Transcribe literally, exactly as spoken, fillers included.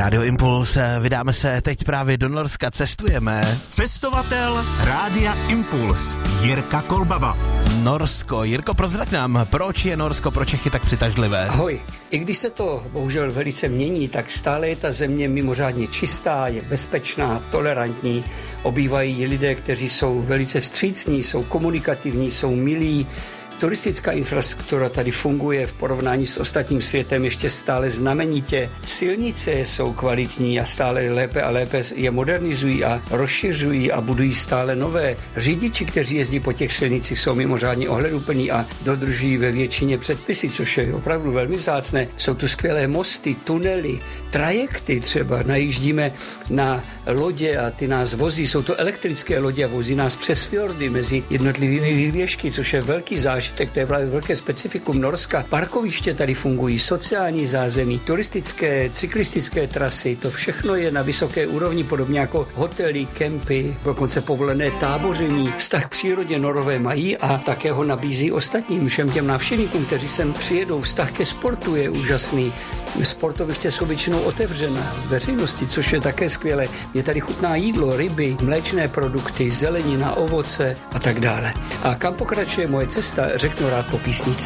Rádio Impuls, vydáme se teď právě do Norska, cestujeme. Cestovatel Rádia Impuls, Jirka Kolbaba. Norsko. Jirko, prozrať nám, proč je Norsko pro Čechy tak přitažlivé? Ahoj. I když se to bohužel velice mění, tak stále je ta země mimořádně čistá, je bezpečná, tolerantní. Obývají lidé, kteří jsou velice vstřícní, jsou komunikativní, jsou milí. Turistická infrastruktura tady funguje v porovnání s ostatním světem ještě stále znamenitě. Silnice jsou kvalitní a stále lépe a lépe je modernizují a rozšiřují a budují stále nové. Řidiči, kteří jezdí po těch silnicích, jsou mimořádně ohleduplní a dodržují ve většině předpisy, což je opravdu velmi vzácné. Jsou tu skvělé mosty, tunely, trajekty třeba. Najíždíme na lodě a ty nás vozí. Jsou to elektrické lodě a vozí nás přes fjordy mezi jednotlivými výběžky, což je velký zážitek. To je právě velké specifikum Norska. Parkoviště tady fungují, sociální zázemí, turistické, cyklistické trasy, to všechno je na vysoké úrovni, podobně jako hotely, kempy, dokonce povolené táboření. Vztah k přírodě Norové mají a také ho nabízí ostatním, všem těm návštěvníkům, kteří sem přijedou. Vztah ke sportu je úžasný. Sportoviště jsou většinou otevřená veřejnosti, což je také skvělé. Je tady chutná jídlo, ryby, mléčné produkty, zelenina, ovoce a tak dále. A kam pokračuje moje cesta, řeknu rád po písničce.